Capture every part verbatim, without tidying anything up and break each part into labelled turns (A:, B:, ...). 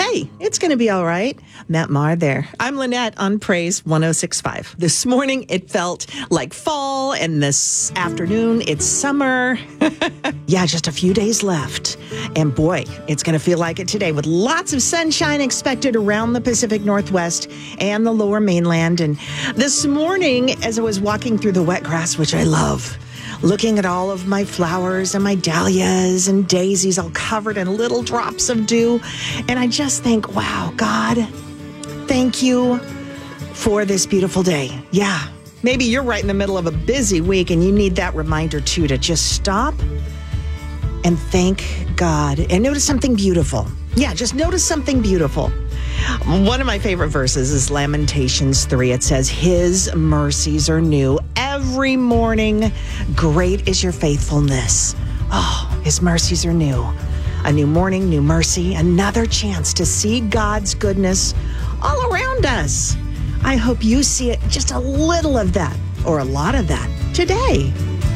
A: Hey, it's going to be all right. Matt Maher there. I'm Lynette on Praise one oh six point five. This morning, it felt like fall, and this afternoon, it's summer. Yeah, just a few days left. And boy, it's going to feel like it today with lots of sunshine expected around the Pacific Northwest and the lower mainland. And this morning, as I was walking through the wet grass, which I love, looking at all of my flowers and my dahlias and daisies all covered in little drops of dew. And I just think, wow, God, thank you for this beautiful day. Yeah, maybe you're right in the middle of a busy week and you need that reminder too, to just stop and thank God and notice something beautiful. Yeah, just notice something beautiful. One of my favorite verses is Lamentations three. It says, His mercies are new every morning. Great is your faithfulness. Oh, His mercies are new. A new morning, new mercy, another chance to see God's goodness all around us. I hope you see it, just a little of that, or a lot of that, today.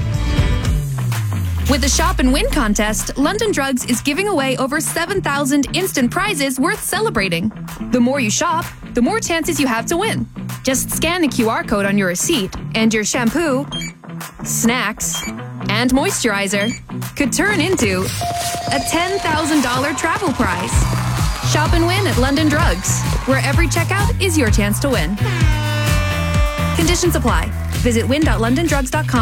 B: With the Shop and Win contest, London Drugs is giving away over seven thousand instant prizes worth celebrating. The more you shop, the more chances you have to win. Just scan the Q R code on your receipt, and your shampoo, snacks, and moisturizer could turn into a ten thousand dollars travel prize. Shop and win at London Drugs, where every checkout is your chance to win. Conditions apply. Visit win dot london drugs dot com.